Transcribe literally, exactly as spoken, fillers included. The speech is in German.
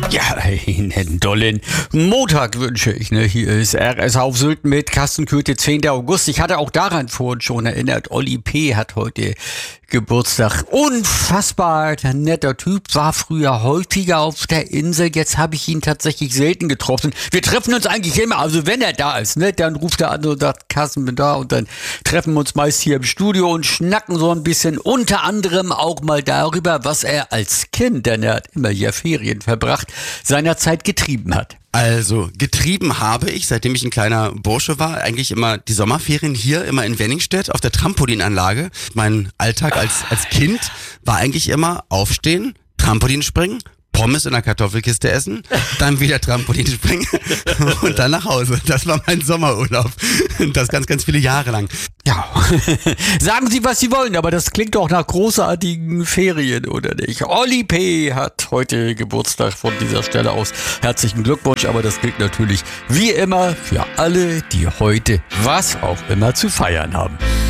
Ja, einen dollen Montag wünsche ich. Ne? Hier ist R S auf Sylt mit Carsten Köthe, zehnten August. Ich hatte auch daran vorhin schon erinnert. Olli P. hat heute Geburtstag. Unfassbar netter Typ, war früher häufiger auf der Insel. Jetzt habe ich ihn tatsächlich selten getroffen. Wir treffen uns eigentlich immer, also wenn er da ist, ne, dann ruft er an und sagt, Carsten, bin da. Und dann treffen wir uns meist hier im Studio und schnacken so ein bisschen. Unter anderem auch mal darüber, was er als Kind, denn er hat immer hier Ferien verbracht, seinerzeit getrieben hat. Also, getrieben habe ich, seitdem ich ein kleiner Bursche war, eigentlich immer die Sommerferien hier, immer in Wenningstedt auf der Trampolinanlage. Mein Alltag als, als Kind war eigentlich immer aufstehen, Trampolin springen, Pommes in der Kartoffelkiste essen, dann wieder Trampolin springen und dann nach Hause. Das war mein Sommerurlaub. Das ganz, ganz viele Jahre lang. Ja, sagen Sie, was Sie wollen, aber das klingt doch nach großartigen Ferien, oder nicht? Olli P. hat heute Geburtstag von dieser Stelle aus. Herzlichen Glückwunsch, aber das gilt natürlich wie immer für alle, die heute was auch immer zu feiern haben.